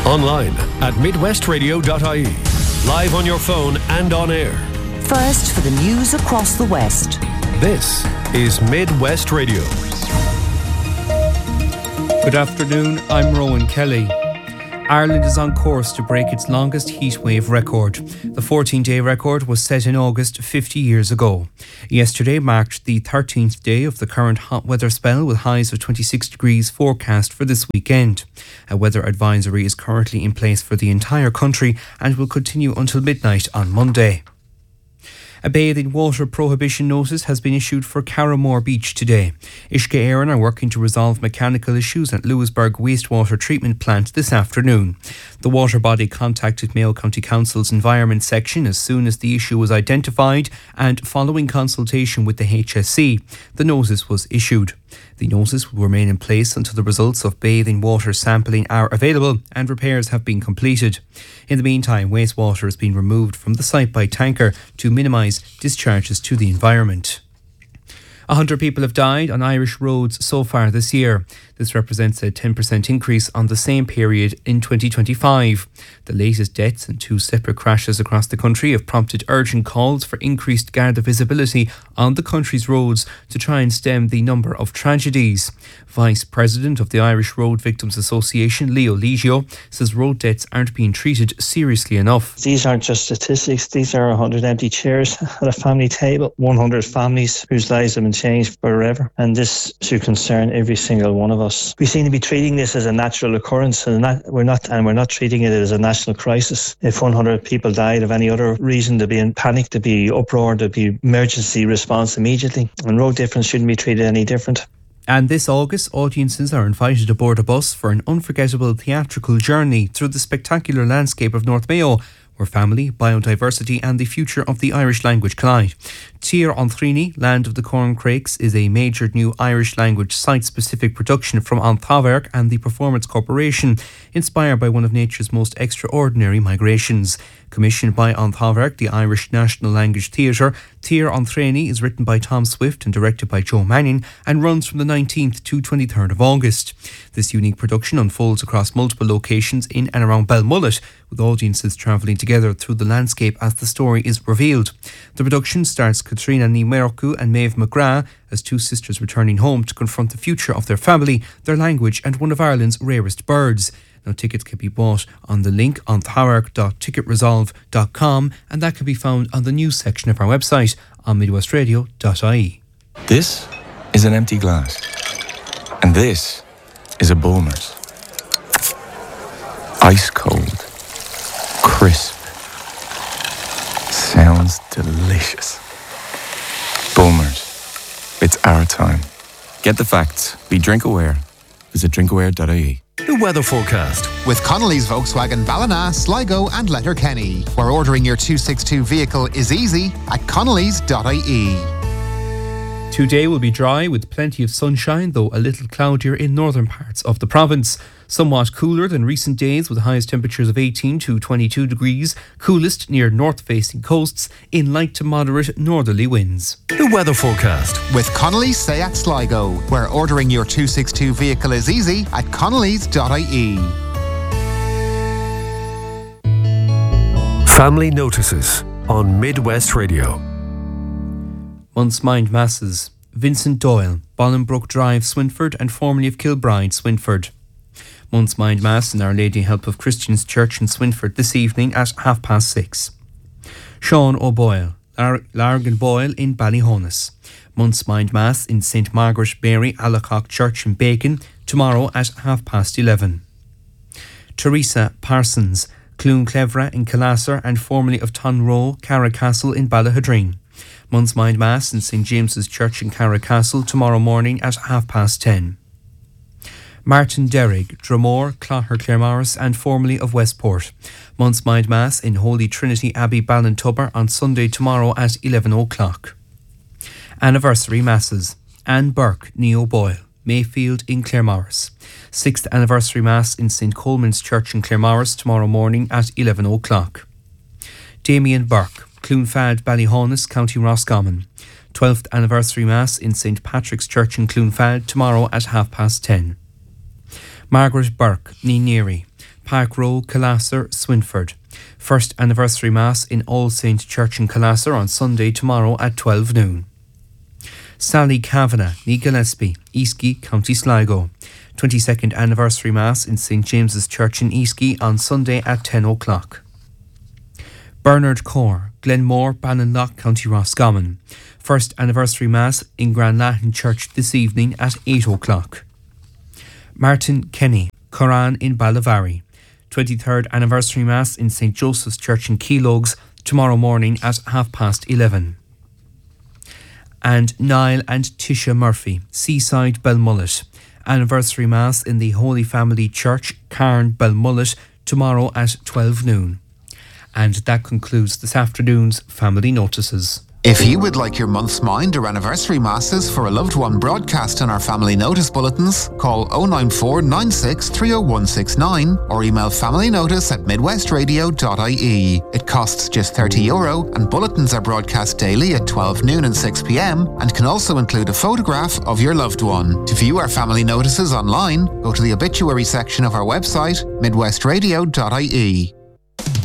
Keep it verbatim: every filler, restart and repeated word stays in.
Online at midwest radio dot I E. Live on your phone and on air. First for the news across the West. This is Midwest Radio. Good afternoon, I'm Rowan Kelly. Ireland is on course to break its longest heatwave record. The fourteen-day record was set in August fifty years ago. Yesterday marked the thirteenth day of the current hot weather spell, with highs of twenty-six degrees forecast for this weekend. A weather advisory is currently in place for the entire country and will continue until midnight on Monday. A bathing water prohibition notice has been issued for Carramore Beach today. Uisce Éireann are working to resolve mechanical issues at Lewisburg Wastewater Treatment Plant this afternoon. The water body contacted Mayo County Council's Environment Section as soon as the issue was identified, and following consultation with the H S C, the notice was issued. The notice will remain in place until the results of bathing water sampling are available and repairs have been completed. In the meantime, wastewater has been removed from the site by tanker to minimise discharges to the environment. one hundred people have died on Irish roads so far this year. This represents a ten percent increase on the same period in twenty twenty-five. The latest deaths in two separate crashes across the country have prompted urgent calls for increased Garda visibility on the country's roads to try and stem the number of tragedies. Vice President of the Irish Road Victims Association, Leo Ligio, says road deaths aren't being treated seriously enough. These aren't just statistics, these are one hundred empty chairs at a family table, one hundred families whose lives have been changed forever, and this should concern every single one of us. We seem to be treating this as a natural occurrence, and not, we're not, and we're not treating it as a national crisis. If one hundred people died of any other reason, there'd be in panic, there'd be uproar, there'd be emergency response immediately, and road difference shouldn't be treated any different. And this August, audiences are invited aboard a bus for an unforgettable theatrical journey through the spectacular landscape of North Mayo, where family, biodiversity and the future of the Irish language collide. Tír an Tríní, Land of the Corncrakes, is a major new Irish language site-specific production from An Taibhdhearc and the Performance Corporation, inspired by one of nature's most extraordinary migrations. Commissioned by An Taibhdhearc, the Irish National Language Theatre, Tír an Tríní is written by Tom Swift and directed by Joe Manning and runs from the nineteenth to twenty-third of August. This unique production unfolds across multiple locations in and around Belmullet, with audiences travelling together through the landscape as the story is revealed. The production stars Katrina Ní Mhearchu and Maeve McGrath as two sisters returning home to confront the future of their family, their language and one of Ireland's rarest birds. Now, tickets can be bought on the link on taibhdhearc dot ticket resolve dot com, and that can be found on the news section of our website on midwest radio dot I E. This is an empty glass, and this is a Bulmers. Ice cold, crisp, sounds delicious. Bulmers, it's our time. Get the facts, be drink aware. Visit drink aware dot I E. The weather forecast with Connolly's Volkswagen Ballina, Sligo and Letterkenny, where ordering your two sixty-two vehicle is easy at connolly's dot I E. Today will be dry with plenty of sunshine, though a little cloudier in northern parts of the province. Somewhat cooler than recent days, with highest temperatures of eighteen to twenty-two degrees, coolest near north-facing coasts in light to moderate northerly winds. The weather forecast with Connolly's Seat Sligo, where ordering your two sixty-two vehicle is easy at connolly's dot I E. Family notices on Midwest Radio. Month's Mind Masses. Vincent Doyle, Bolingbroke Drive, Swinford, and formerly of Kilbride, Swinford. Month's Mind Mass in Our Lady Help of Christians Church in Swinford this evening at half past six. Sean O'Boyle, Lar- Largan Boyle in Ballyhonus. Month's Mind Mass in Saint Margaret Mary Alacock Church in Bacon tomorrow at half past eleven. Teresa Parsons, Clune Clevra in Calasser and formerly of Tonroe, Carracastle in Ballahadreen. Month's Mind Mass in Saint James's Church in Carracastle tomorrow morning at half past ten. Martin Derrig, Dromore, Clogher Claremorris and formerly of Westport. Month's Mind Mass in Holy Trinity Abbey Ballintubber on Sunday tomorrow at eleven o'clock. Anniversary Masses. Anne Burke, Neo Boyle, Mayfield in Claremorris. Sixth Anniversary Mass in Saint Coleman's Church in Claremorris tomorrow morning at eleven o'clock. Damien Burke, Cloonfad, Ballyhonus, County Roscommon. Twelfth Anniversary Mass in Saint Patrick's Church in Cloonfad tomorrow at half past ten. Margaret Burke, Ní Neary. Park Row, Collasser, Swinford. First anniversary Mass in All Saints Church in Collasser on Sunday tomorrow at twelve noon. Sally Kavanagh, Ní Gillespie, Eastgate, County Sligo. twenty-second anniversary Mass in Saint James's Church in Eastgate on Sunday at ten o'clock. Bernard Core, Glenmore, Ballinlough, County Roscommon. First anniversary Mass in Grand Latin Church this evening at eight o'clock. Martin Kenny, Coran in Ballavary. twenty-third anniversary Mass in Saint Joseph's Church in Keelogs tomorrow morning at half past eleven. And Niall and Tisha Murphy, Seaside, Belmullet. Anniversary Mass in the Holy Family Church, Carn, Belmullet tomorrow at twelve noon. And that concludes this afternoon's Family Notices. If you would like your month's mind or anniversary masses for a loved one broadcast on our family notice bulletins, call oh nine four nine six three oh one six nine or email familynotice at midwestradio dot I E. It costs just thirty euro and bulletins are broadcast daily at twelve noon and six p m and can also include a photograph of your loved one. To view our family notices online, go to the obituary section of our website, midwestradio dot I E.